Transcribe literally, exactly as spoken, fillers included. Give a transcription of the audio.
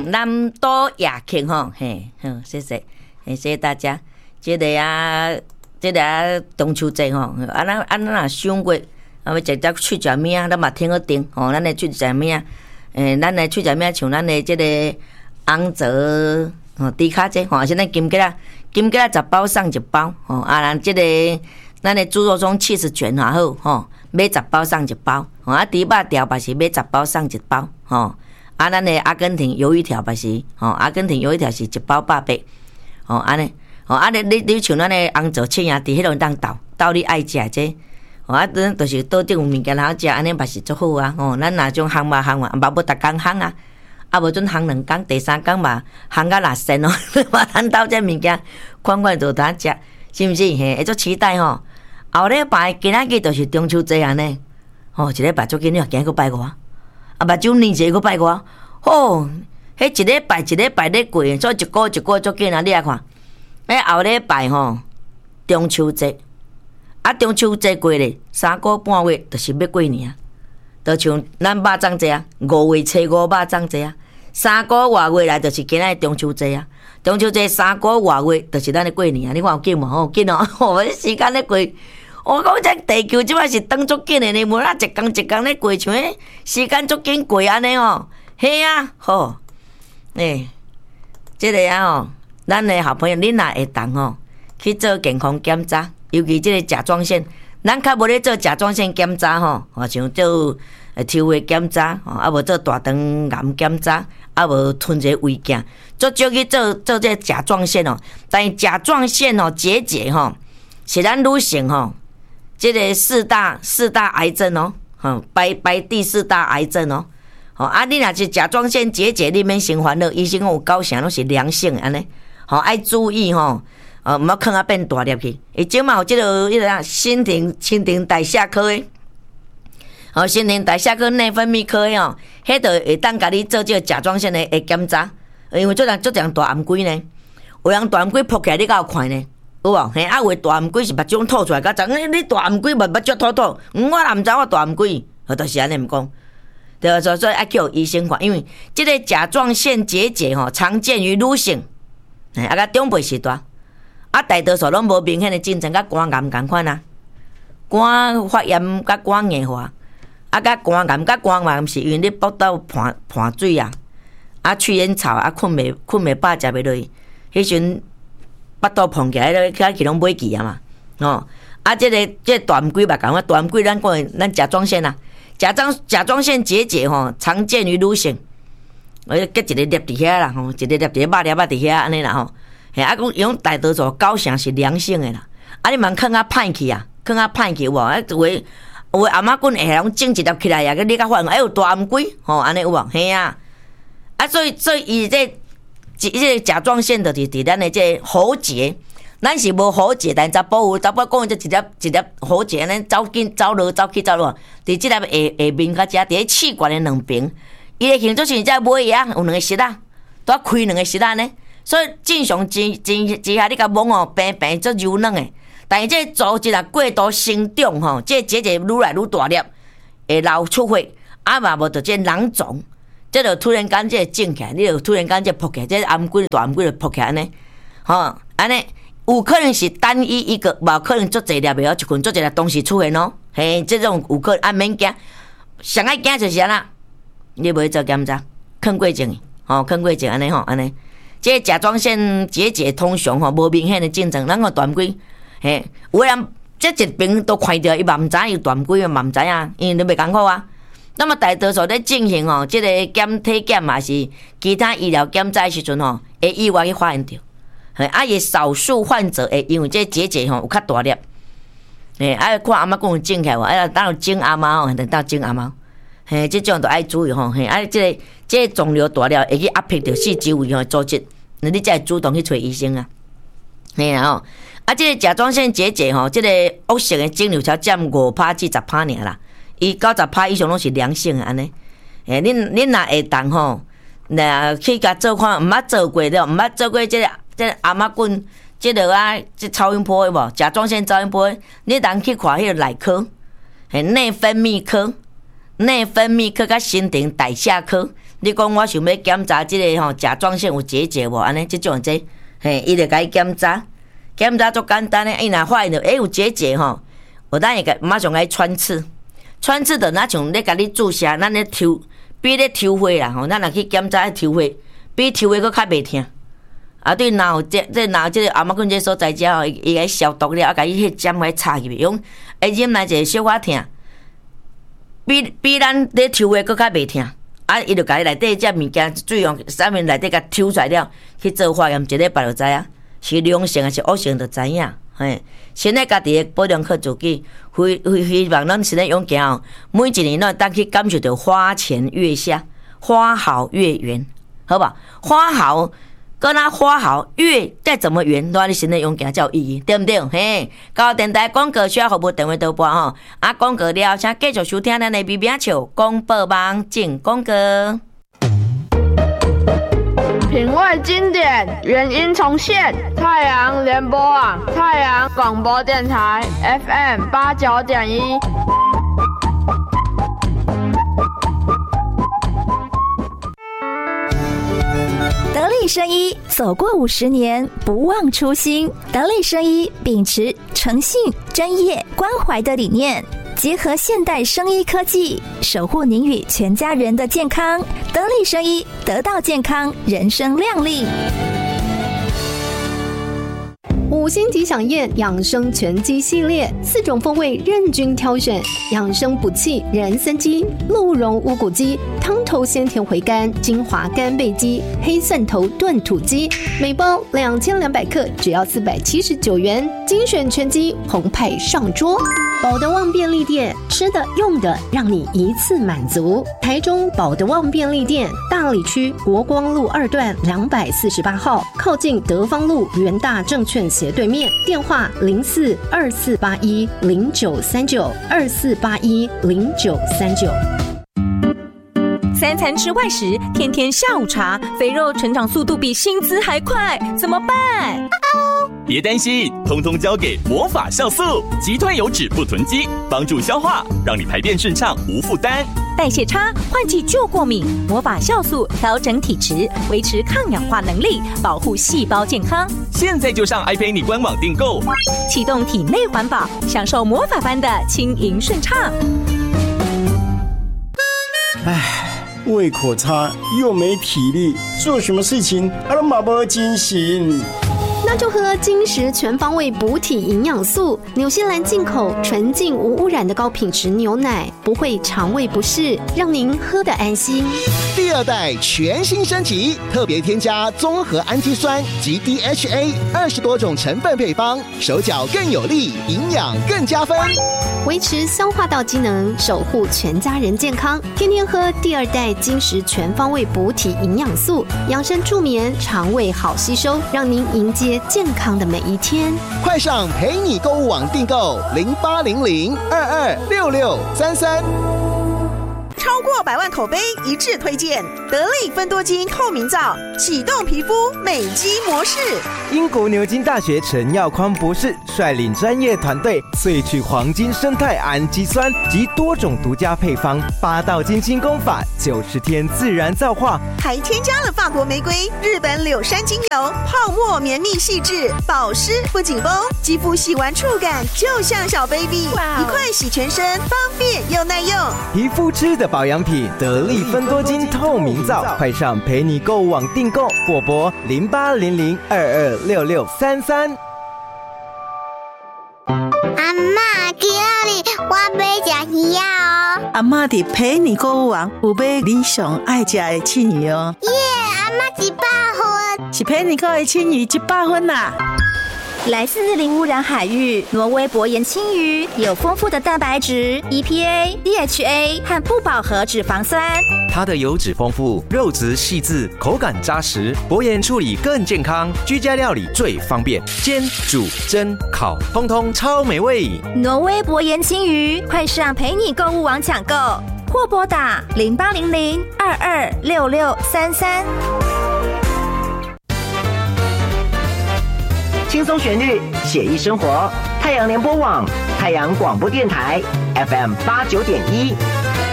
南都亚庆吼，嘿，好，谢谢，谢谢大家。这个啊，这个啊，中秋节吼，啊咱啊咱若想过，啊要食只脆食物啊，咱嘛听个定吼，咱的脆食物啊，诶，咱的脆食物像咱的这个红枣吼，猪脚这吼，现在金桔啊，金桔啊十包送一包吼，啊咱这个咱的猪肉中气势全还好吼，买十包送一包，吼啊猪肉条嘛是买十包送一包吼。啊，咱的阿根廷鱿鱼条吧是，吼，阿根廷鱿鱼条是一包八百，吼，安尼，吼，啊，你你你像咱的红枣切啊，伫迄种当斗，斗你爱食这，吼，啊，咱就是倒顶有物件好食，安尼嘛是足好啊，吼，咱若种烘嘛烘嘛，嘛无逐工烘啊，啊无准烘两工，第三工嘛烘到六仙哦，嘛咱斗这物件，款款都当食，是毋是？嘿，会足期待吼，后礼拜今仔日就是中秋节安尼，吼，一礼拜足紧了，今个拜五。啊，目睭年节个拜我，吼，迄一礼拜一礼拜咧过，所以一个一个足紧啊！你来看，迄后礼拜吼，中秋节，啊，中秋节过咧，三个半月就是要过年啊，就像咱肉粽节啊，五月初五肉粽节啊，三个外月来就是今仔中秋节啊，中秋节三个外月就是咱咧过年啊！你看有紧无？吼，紧哦，吼，时间咧过。我讲这地球即摆是转足紧的呢，无啦一工一工咧过，像迄时间足紧过安尼哦。嘿啊，吼，诶，即个啊吼，咱的好朋友，恁若会当吼去做健康检查，尤其即个甲状腺，咱较无咧做甲状腺检查吼，好像做抽血检查，吼，啊无做大肠癌检查，啊无吞一个胃镜，足少去做做这甲状腺哦。但甲状腺哦结节吼，是咱女性吼。这个四大四大癌症哦，吼排排第四大癌症哦，吼啊你若是甲状腺结节，你免先烦恼，医生讲有九成拢是良性安尼，吼爱注意吼，呃毋要囥啊变大粒去。伊即嘛有即个迄个新陈新陈代谢科的，吼新陈代谢科内分泌科的哦，迄个会当甲你做即个甲状腺的诶检查，因为做人做人大暗规呢，有人大暗规扑起来你敢有看呢？有无？嘿，啊，有大暗龟是目睭吐出来，甲怎？你大暗龟目目睭吐吐，嗯，我也毋知我大暗龟，好就是安尼毋讲，对，所以所以爱叫医生看，因为即个甲状腺结节吼，常见于女性，嘿，啊，甲长辈时代，啊，大多数拢无明显的症状，甲肝癌共款啊，肝发炎甲肝硬化，啊，甲肝癌甲肝癌是因为你腹肚盘盘水啊，啊，喙烟臭啊，困袂困袂饱，食袂落去，迄阵。腹肚碰起来咧，起去拢买去啊嘛，哦，啊，这个这个大暗龟吧，讲话大暗龟，咱讲咱甲状腺啊，甲状甲状腺结节吼，常见于女性，我结一个粒伫遐啦，吼，一个粒伫肉粒啊伫遐安尼啦吼，嘿，啊，讲用大多数九成是良性的啦，啊，你茫囥啊歹去啊，囥啊歹去有无？啊，有诶有诶阿妈棍会晓整一粒起来呀，你甲发现哎有大暗龟，吼，安尼有无？嘿啊，啊，所以所以伊这。即个甲状腺就是伫咱的这喉结，咱是无喉结，但查甫有查甫讲这一粒一粒喉结安尼走紧走落走去走落，伫即粒下下面甲遮，伫气管的两边，伊的形状像只尾啊，有两个舌啊，拄啊开两个舌啊呢，所以正常之之之下你甲摸哦，平平足柔软的，但是这组织啊过度生长吼，这结节愈来愈大粒，会流出血，啊嘛无就这囊肿。这就突然间这肿起来，你就突然间这扑起来，这暗龟大暗龟就扑起来安尼，吼，安尼有可能是单一一个，无可能做侪粒的哦，一群做侪粒同时出现哦，嘿，这种有可能啊免惊，上爱惊就是安啦，你袂做检查，看过症，吼，看过症安尼吼，安尼，这甲状腺结节通常吼无明显的症状，咱个大暗龟，嘿，有人这一边都看到，伊嘛毋知伊大暗龟嘛毋知影，因为都袂艰苦啊。那么大多数咧进行吼，即个检体检嘛是其他医疗检查的时阵吼，会意外去发现到，嘿，啊伊少数患者会因为这结节吼有较大粒，嘿，啊看阿妈讲有肿起来无，啊当有肿阿妈吼，等到肿阿妈，嘿，即种都爱注意吼，嘿，啊即个即个肿瘤大粒会去压迫到四周围吼组织，那你才会主动去找医生啊，嘿啊吼，啊即个甲状腺结节吼，即个恶性的肿瘤才占五趴至十趴尔啦。伊九十趴以上拢是良性的安尼，诶，恁恁若会当吼，若去甲做看，毋捌做过了，毋捌做过即个即个阿妈棍，即个啊，即超音波的无，甲状腺超音波，你当去看迄个内科，嘿，内分泌科、内分泌科甲新陈代谢科， 你讲我想要检查即个吼甲状腺有结节无？安尼即种这，嘿，伊就甲伊检查，检查足简单诶，伊若发现着诶有结节吼，有咱会甲马上来穿刺，穿刺着那像咧甲你注射，咱咧抽比咧抽血啦吼，咱若去检查抽血，比抽血佫较袂痛。啊，对，若有这这若有这个阿妈菌这所在遮吼，伊伊来消毒了，啊，甲伊迄针来插入去，用会忍来一个小可痛，比比咱咧抽血佫较袂痛。啊，伊就甲伊内底这物件水用上面内底甲抽出来了，去做化验，一礼拜就知影是良性还是恶性就知影。嘿，现在家己的保养课自己，希希望咱现在勇行哦，每一年咱当去感受到花前月下，花好月圆，好吧？花好。跟那花好月再怎么圆，都你现在用行才有意义，对不对？嘿，高电台广告需要服务电话导播吼，啊广告了，请继续收听咱的微微笑广播网进广告。 品味经典，原音重现，太阳联播网，太阳广播电台 F M 八九点一。 得力生医走过五十年，不忘初心。得力生医秉持诚信、专业、关怀的理念，结合现代生医科技，守护您与全家人的健康。得力生医，得到健康，人生亮丽。 五星级响宴养生全鸡系列，四种风味任君挑选，养生补气人参鸡、鹿茸乌骨鸡、汤头鲜甜回甘精华干贝鸡、黑蒜头炖土鸡，每包两千两百克，只要四百七十九元，精选全鸡澎湃上桌。保德旺便利店，吃的用的让你一次满足。台中保德旺便利店，大里区国光路二段两百四十八号，靠近德芳路元大证券斜对面，电话零四二四八一零九三九二四八一零九三九。 三餐吃外食，天天下午茶，肥肉成长速度比薪资还快，怎么办？ 别担心，通通交给魔法酵素，极端油脂不囤积，帮助消化，让你排便顺畅无负担。 代谢差，换季就过敏，魔法酵素调整体质，维持抗氧化能力，保护细胞健康。 现在就上爱陪你官网订购， 启动体内环保，享受魔法般的轻盈顺畅。 唉，胃口差又没体力，做什么事情啊都马不精神。 那就喝金石全方位补体营养素，纽西兰进口纯净无污染的高品质牛奶，不会肠胃不适，让您喝得安心。 第二代全新升级，特别添加综合氨基酸及 D H A 二十多种成分配方，手脚更有力，营养更加分， 维持消化道机能，守护全家人健康。天天喝第二代金石全方位补体营养素，养生助眠，肠胃好吸收，让您迎接健康的每一天。 快上陪你购物网订购零八零零二二六六三三。 超过百万口碑一致推荐得力芬多精透明皂，启动皮肤美肌模式。 英国牛津大学陈耀匡博士率领专业团队萃取黄金生态氨基酸及多种独家配方，八道金星功法，九十天自然皂化， 还添加了法国玫瑰、日本柳杉精油，泡沫绵密细致，保湿不紧绷，肌肤洗完触感就像小 baby， 一块洗全身，方便又耐用。 皮肤吃的保养品得力芬多精透明皂，快上陪你购物网订购，或拨零八零零二二六六三三。 阿嬷，今日我要吃鱼啊哦！ 阿嬷伫陪你购物网有买你上爱吃的青鱼哦。 耶，阿嬷一百分， 是陪你购的青鱼一百分啦。 来自零污染海域，挪威薄盐青鱼有丰富的蛋白质、E P A、D H A 和不饱和脂肪酸。 它的油脂丰富，肉质细致，口感扎实，薄盐处理更健康，居家料理最方便，煎、煮、蒸、烤，通通超美味。 挪威薄盐青鱼，快上陪你购物网抢购，或拨打零八零零二二六六三三。 轻松旋律，写意生活。太阳联播网，太阳广播电台 F M 八九点一。